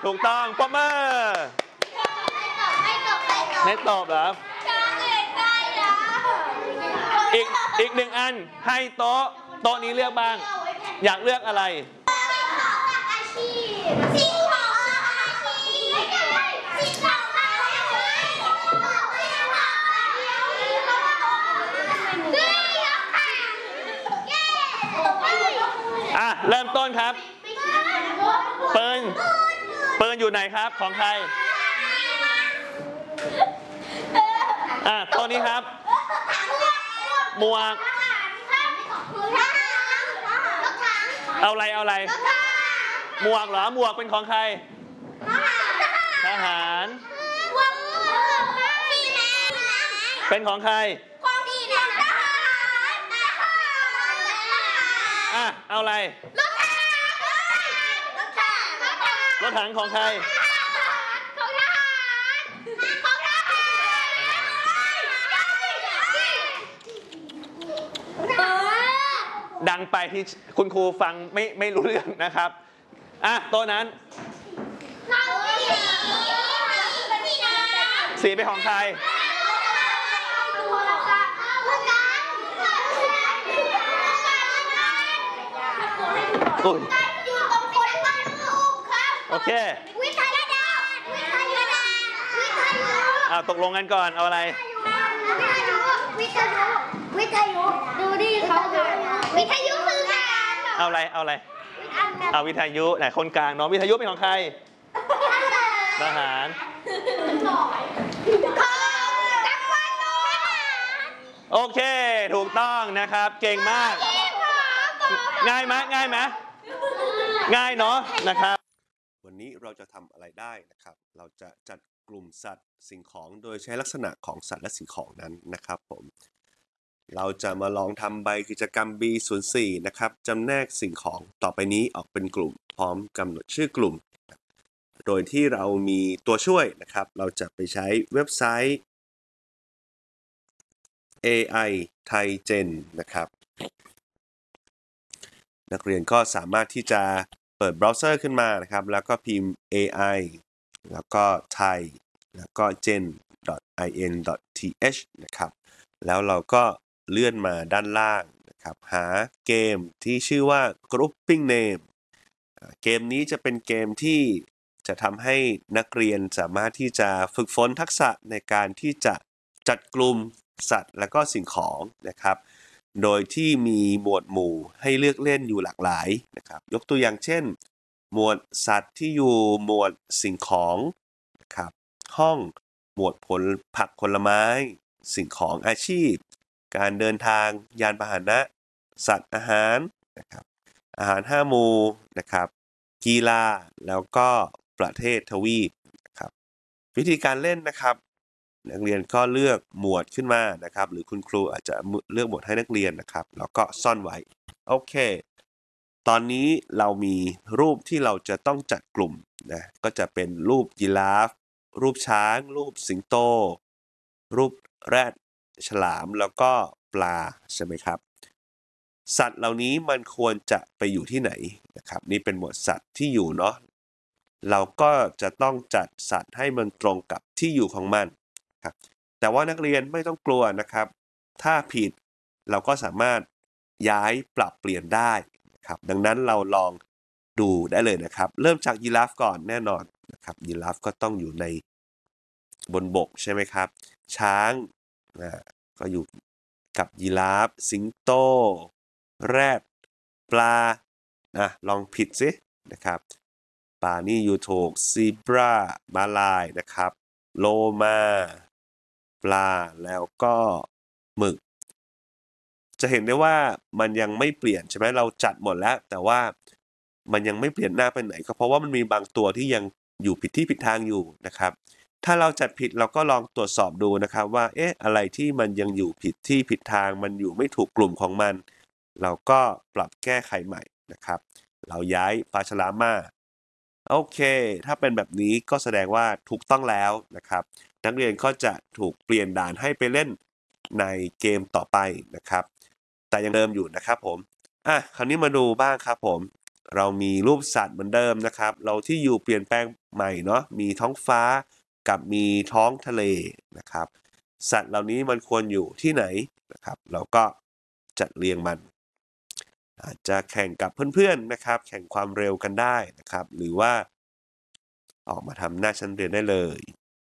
ถูกต้องปรบมือไม่ตอบเหรออีกหนึ่งอันให้โต๊ะนี้เลือกบ้างอยากเลือกอะไรเริ่มต้นครับปืนอยู่ไหนครับของใครตัวนี้ครับหมวกเอาอะไรหมวกเหรอหมวกเป็นของใครทหารเป็นของใครเอาอะไรรถถังของใครดังไปที่คุณครูฟังไม่รู้เรื่องนะครับตัวนั้นสีเป็นของใครโอเคตกลงกันก่อนเอาอะไรวิทยุดูดิเขาวิทยุคือเอาอะไรวิทยุไหนคนกลางน้องวิทยุเป็นของใครทหารโอเคถูกต้องนะครับเก่งมากง่ายไหมง่ายเนาะนะครับวันนี้เราจะทำอะไรได้นะครับเราจะจัดกลุ่มสัตว์สิ่งของโดยใช้ลักษณะของสัตว์และสิ่งของนั้นนะครับผมเราจะมาลองทำใบกิจกรรม B04 นะครับจำแนกสิ่งของต่อไปนี้ออกเป็นกลุ่มพร้อมกำหนดชื่อกลุ่มโดยที่เรามีตัวช่วยนะครับเราจะไปใช้เว็บไซต์ AI Thai Gen นะครับนักเรียนก็สามารถที่จะเปิดเบราว์เซอร์ขึ้นมานะครับแล้วก็พิมพ์ AI แล้วก็ Thai แล้วก็ gen.in.th นะครับแล้วเราก็เลื่อนมาด้านล่างนะครับหาเกมที่ชื่อว่า grouping name เกมนี้จะเป็นเกมที่จะทำให้นักเรียนสามารถที่จะฝึกฝนทักษะในการที่จะจัดกลุ่มสัตว์และก็สิ่งของนะครับโดยที่มีหมวดหมู่ให้เลือกเล่นอยู่หลากหลายนะครับยกตัวอย่างเช่นหมวดสัตว์ที่อยู่หมวดสิ่งของนะครับห้องหมวดผักผลไม้สิ่งของอาชีพการเดินทางยานพาหนะสัตว์อาหารนะครับอาหาร5 หมู่นะครับกีฬาแล้วก็ประเทศทวีปนะครับวิธีการเล่นนะครับนักเรียนก็เลือกหมวดขึ้นมานะครับหรือคุณครูอาจจะเลือกหมวดให้นักเรียนนะครับแล้วก็ซ่อนไว้โอเคตอนนี้เรามีรูปที่เราจะต้องจัดกลุ่มนะก็จะเป็นรูปยีราฟรูปช้างรูปสิงโตรูปแรดฉลามแล้วก็ปลาใช่ไหมครับสัตว์เหล่านี้มันควรจะไปอยู่ที่ไหนนะครับนี่เป็นหมวดสัตว์ที่อยู่เนาะเราก็จะต้องจัดสัตว์ให้มันตรงกับที่อยู่ของมันครับแต่ว่านักเรียนไม่ต้องกลัวนะครับถ้าผิดเราก็สามารถย้ายปรับเปลี่ยนได้ครับดังนั้นเราลองดูได้เลยนะครับเริ่มจากยีราฟก่อนแน่นอนนะครับยีราฟก็ต้องอยู่ในบนบกใช่ไหมครับช้างก็อยู่กับยีราฟสิงโตแรดปลาลองผิดสินะครับปลานี่อยู่ถูกซีบราม้าลายนะครับโลมาปลาแล้วก็หมึกจะเห็นได้ว่ามันยังไม่เปลี่ยนใช่ไหมเราจัดหมดแล้วแต่ว่ามันยังไม่เปลี่ยนหน้าไปไหนก็เพราะว่ามันมีบางตัวที่ยังอยู่ผิดที่ผิดทางอยู่นะครับถ้าเราจัดผิดเราก็ลองตรวจสอบดูนะครับว่าอะไรที่มันยังอยู่ผิดที่ผิดทางมันอยู่ไม่ถูกกลุ่มของมันเราก็ปรับแก้ไขใหม่นะครับเราย้ายปลาฉลามมาโอเคถ้าเป็นแบบนี้ก็แสดงว่าถูกต้องแล้วนะครับนักเรียนก็จะถูกเปลี่ยนด่านให้ไปเล่นในเกมต่อไปนะครับแต่ยังเดิมอยู่นะครับผมคราวนี้มาดูบ้างครับผมเรามีรูปสัตว์เหมือนเดิมนะครับ เราที่อยู่เปลี่ยนแปลงใหม่เนาะมีท้องฟ้ากับมีท้องทะเลนะครับสัตว์เหล่านี้มันควรอยู่ที่ไหนนะครับเราก็จัดเรียงมันอาจจะแข่งกับเพื่อนๆนะครับแข่งความเร็วกันได้นะครับหรือว่าออกมาทำหน้าชั้นเรียนได้เลย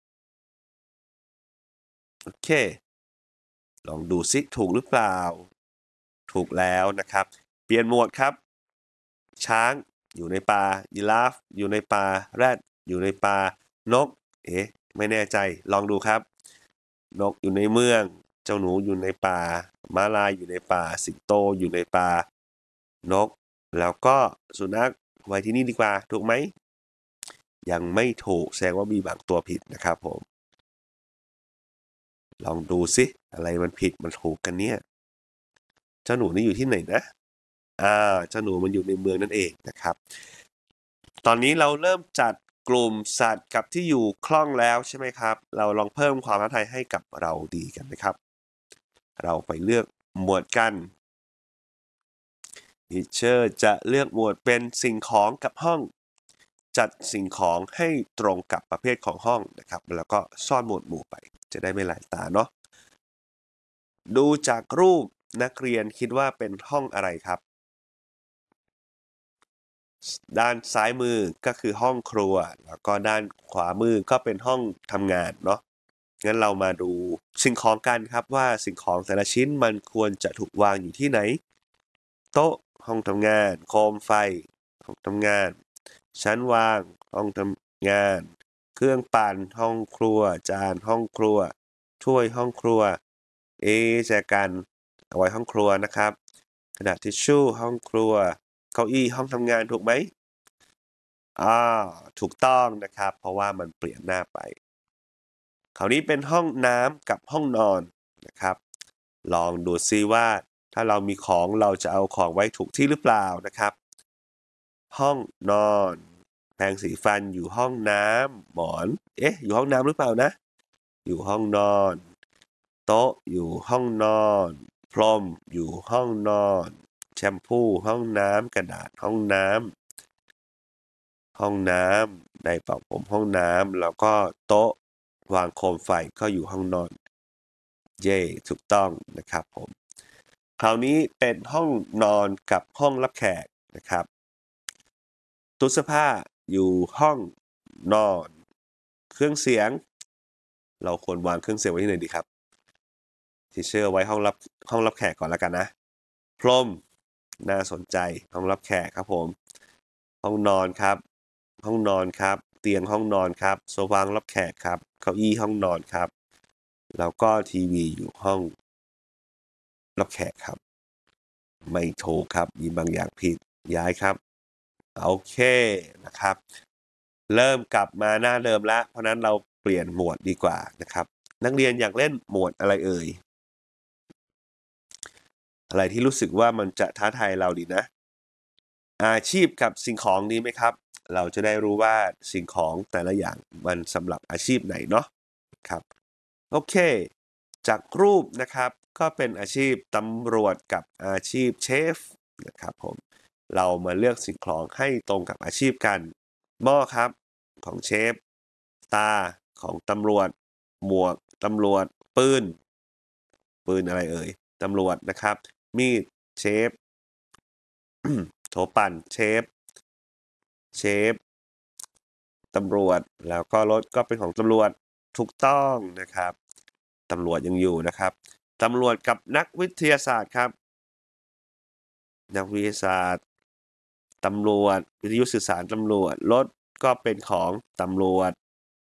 โอเคลองดูซิถูกหรือเปล่าถูกแล้วนะครับเปลี่ยนโหมดครับช้างอยู่ในป่ายีราฟอยู่ในป่าแรดอยู่ในป่านกไม่แน่ใจลองดูครับนกอยู่ในเมืองเจ้าหนูอยู่ในป่าม้าลายอยู่ในป่าสิงโตอยู่ในป่านกแล้วก็สุนัขไว้ที่นี่ดีกว่าถูกไหมยังไม่ถูกแสดงว่ามีบางตัวผิดนะครับผมลองดูสิอะไรมันผิดมันถูกกันเนี่ยเจ้าหนูนี่อยู่ที่ไหนนะเจ้าหนูมันอยู่ในเมืองนั่นเองนะครับตอนนี้เราเริ่มจัดกลุ่มสัตว์กับที่อยู่คล่องแล้วใช่ไหมครับเราลองเพิ่มความท้าทายให้กับเราดีกันนะครับเราไปเลือกหมวดกันทีเชอร์จะเลือกหมวดเป็นสิ่งของกับห้องจัดสิ่งของให้ตรงกับประเภทของห้องนะครับแล้วก็ซ่อนหมวดหมู่ไปจะได้ไม่หลายตาเนาะดูจากรูปนักเรียนคิดว่าเป็นห้องอะไรครับด้านซ้ายมือก็คือห้องครัวแล้วก็ด้านขวามือก็เป็นห้องทำงานเนาะงั้นเรามาดูสิ่งของกันครับว่าสิ่งของแต่ละชิ้นมันควรจะถูกวางอยู่ที่ไหนโต๊ะห้องทำงานโคมไฟห้องทำงานชั้นวางห้องทำงานเครื่องปั่นห้องครัวจานห้องครัวถ้วยห้องครัวแจกันเอาไว้ห้องครัวนะครับกระดาษทิชชู่ห้องครัวเก้าอี้ห้องทำงานถูกไหมถูกต้องนะครับเพราะว่ามันเปลี่ยนหน้าไปคราวนี้เป็นห้องน้ำกับห้องนอนนะครับลองดูซิว่าถ้าเรามีของเราจะเอาของไว้ถูกที่หรือเปล่านะครับห้องนอนแปรงสีฟันอยู่ห้องน้ำหมอนอยู่ห้องน้ำหรือเปล่านะอยู่ห้องนอนโต๊ะอยู่ห้องนอนพรมอยู่ห้องนอนแชมพูห้องน้ำกระดาษห้องน้ำในเป่าผมห้องน้ำแล้วก็โต๊ะวางโคมไฟก็อยู่ห้องนอนถูกต้องนะครับผมคราวนี้เป็นห้องนอนกับห้องรับแขกนะครับตู้เสื้อผ้าอยู่ห้องนอนเครื่องเสียงเราควรวางเครื่องเสียงไว้ที่ไหนดีครับทีเชอร์ไว้ห้องรับแขกก่อนแล้วกันนะพรมน่าสนใจห้องรับแขกครับผมห้องนอนครับห้องนอนครับเตียงห้องนอนครับโซฟารับแขกครับเก้าอี้ห้องนอนครับแล้วก็ทีวีอยู่ห้องรับแขกครับไม่ถูกครับมีบางอย่างผิดย้ายครับโอเคนะครับเริ่มกลับมาหน้าเดิมแล้วเพราะนั้นเราเปลี่ยนหมวดดีกว่านะครับนักเรียนอยากเล่นหมวดอะไรเอ่ยอะไรที่รู้สึกว่ามันจะท้าทายเราดีนะอาชีพกับสิ่งของดีไหมครับเราจะได้รู้ว่าสิ่งของแต่ละอย่างมันสำหรับอาชีพไหนเนาะครับโอเคจากรูปนะครับก็เป็นอาชีพตำรวจกับอาชีพเชฟนะครับผมเรามาเลือกสิ่งของให้ตรงกับอาชีพกันหม้อครับของเชฟตาของตำรวจหมวกตำรวจปืนอะไรเอ่ยตำรวจนะครับมีดเชฟ โถปั่นเชฟตำรวจแล้วก็รถก็เป็นของตำรวจถูกต้องนะครับตำรวจยังอยู่นะครับตำรวจกับนักวิทยาศาสตร์ครับนักวิทยาศาสตร์ตำรวจวิทยุสื่อสารตำรวจรถก็เป็นของตำรวจ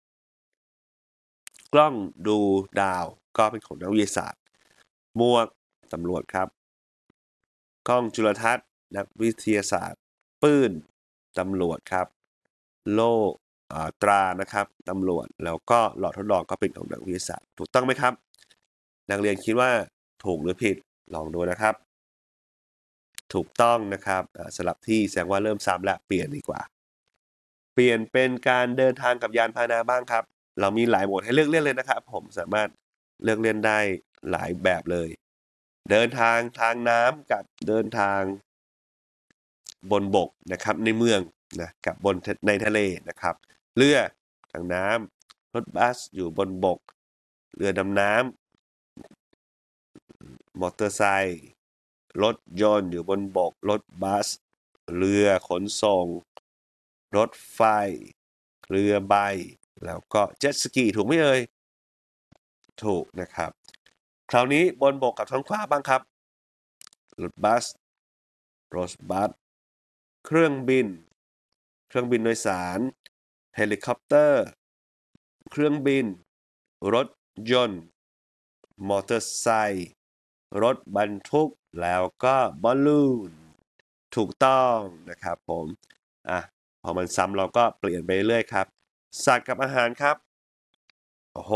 กล้องดูดาวก็เป็นของนักวิทยาศาสตร์หมวกตำรวจครับกล้องจุลทรรศน์นักวิทยาศาสตร์ปืนตำรวจครับโล่ตรานะครับตำรวจแล้วก็หลอดทดลองก็เป็นของนักวิทยาศาสตร์ถูกต้องไหมครับนักเรียนคิดว่าถูกหรือผิดลองดูนะครับถูกต้องนะครับสลับที่แสดงว่าเริ่มซ้ำแล้วเปลี่ยนดีกว่าเปลี่ยนเป็นการเดินทางกับยานพาหนะบ้างครับเรามีหลายโหมดให้เลือกเล่นเลยนะครับผมสามารถเลือกเล่นได้หลายแบบเลยเดินทางทางน้ำกับเดินทางบนบกนะครับในเมืองนะกับบนในทะเลนะครับเรือทางน้ำรถบัสอยู่บนบกเรือดำน้ำมอเตอร์ไซค์รถยนต์อยู่บนบกรถบัสเรือขนส่งรถไฟเรือใบแล้วก็เจ็ตสกีถูกไหมเอ่ยถูกนะครับคราวนี้บนบกกับท้องฟ้าบ้างครับรถบัสเครื่องบินโดยสารเฮลิคอปเตอร์เครื่องบินรถยนต์มอเตอร์ไซค์รถบรรทุกแล้วก็บอลลูนถูกต้องนะครับผมพอมันซ้ำเราก็เปลี่ยนไปเรื่อยครับสัตว์กับอาหารครับโอ้โห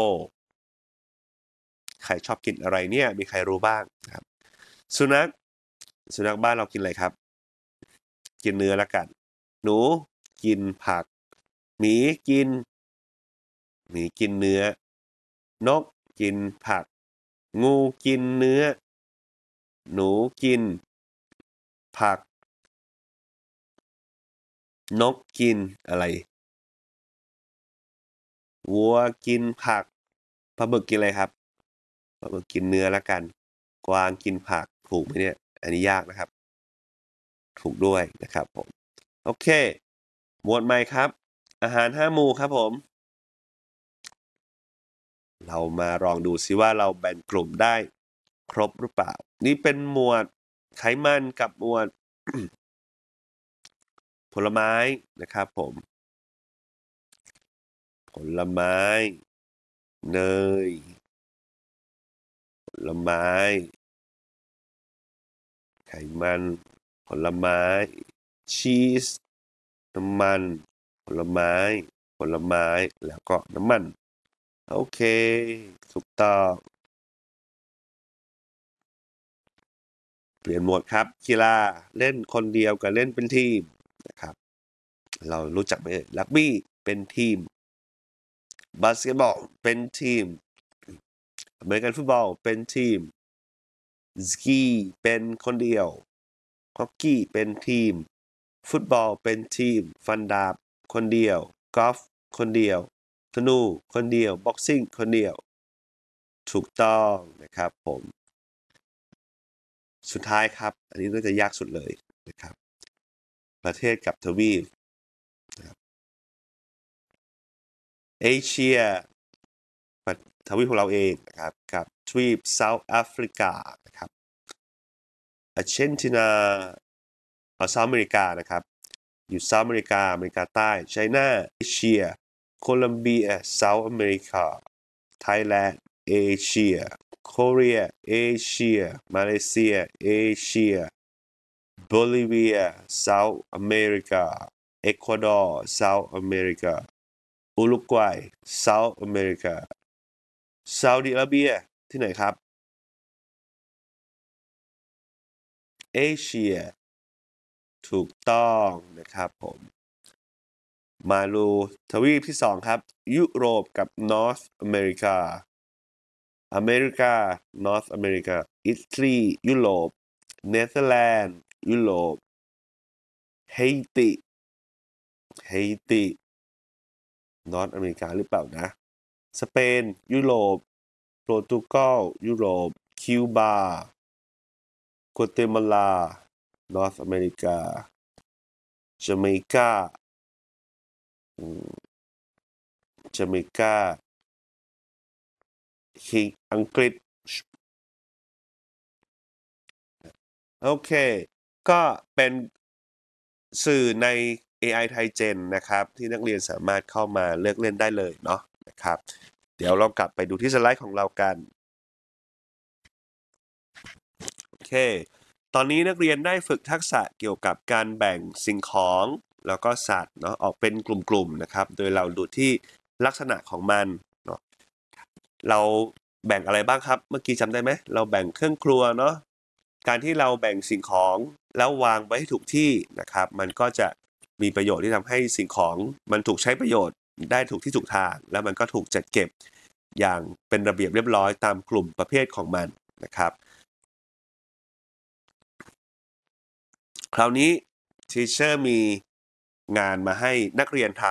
ใครชอบกินอะไรเนี่ยมีใครรู้บ้างครับสุนัขบ้านเรากินอะไรครับกินเนื้อละกันหนูกินผักหมีกินเนื้อนกกินผักงูกินเนื้อหนูกินผักนกกินอะไรวัวกินผักปลาหมึกกินอะไรครับปลาหมึกกินเนื้อละกันกวางกินผักถูกไหมเนี่ยอันนี้ยากนะครับถูกด้วยนะครับผมโอเคหมวดใหม่ครับอาหาร5หมู่ครับผมเรามาลองดูซิว่าเราแบ่งกลุ่มได้ครบหรือเปล่านี่เป็นหมวดไขมันกับหมวด ผลไม้นะครับผมผลไม้เนยผลไม้ไขมันผลไม้ชีสน้ำมันผลไม้แล้วก็น้ำมันโอเคถูกต้องเปลี่ยนหมวดครับกีฬาเล่นคนเดียวกับเล่นเป็นทีมนะครับเรารู้จักไหมรักบี้เป็นทีมบาสเกตบอลเป็นทีมอเมริกันฟุตบอลเป็นทีมสกีเป็นคนเดียวฮอกกี้เป็นทีมฟุตบอลเป็นทีมฟันดาบคนเดียวกอล์ฟคนเดียวธนูคนเดียวบ็อกซิ่งคนเดียวถูกต้องนะครับผมสุดท้ายครับอันนี้น่าจะยากสุดเลยนะครับประเทศกับทวีปนะครับเอเชียทวีปของเราเองนะครับกับทวีปเซาท์แอฟริกานะครับอาร์เจนตินาเซาท์อเมริกานะครับอยู่เซาท์อเมริกาอเมริกาใต้ไชน่าเอเชียโคลัมเบียเซาท์อเมริกาไทยแลนด์เอเชียเกาหลีเอเชียมาเลเซียเอเชียโบลิเวียเซาท์อเมริกาเอกวาดอร์เซาท์อเมริกาอุรุกวัยเซาท์อเมริกาซาอุดิอาระเบียที่ไหนครับเอเชียถูกต้องนะครับผมมาดูทวีปที่2ครับยุโรปกับนอร์ทอเมริกานอร์ทอเมริกาอิตาลียุโรปเนเธอร์แลนด์ยุโรปเฮตินอร์ทอเมริกาหรือเปล่านะสเปนยุโรปโปรตุเกสยุโรปคิวบากัวเตมาลานอร์ทอเมริกาจาเมกาอังกฤษโอเคก็เป็นสื่อใน AI ไทยเจนนะครับที่นักเรียนสามารถเข้ามาเลือกเล่นได้เลยเนาะนะครับเดี๋ยวเรากลับไปดูที่สไลด์ของเรากันโอเคตอนนี้นักเรียนได้ฝึกทักษะเกี่ยวกับการแบ่งสิ่งของแล้วก็สัตว์เนาะออกเป็นกลุ่มๆนะครับโดยเราดูที่ลักษณะของมันเนาะเราแบ่งอะไรบ้างครับเมื่อกี้จำได้ไหมเราแบ่งเครื่องครัวเนาะการที่เราแบ่งสิ่งของแล้ววางไว้ให้ถูกที่นะครับมันก็จะมีประโยชน์ที่ทำให้สิ่งของมันถูกใช้ประโยชน์ได้ถูกที่ถูกทางแล้วมันก็ถูกจัดเก็บอย่างเป็นระเบียบเรียบร้อยตามกลุ่มประเภทของมันนะครับคราวนี้ทีเชอร์มีงานมาให้นักเรียนท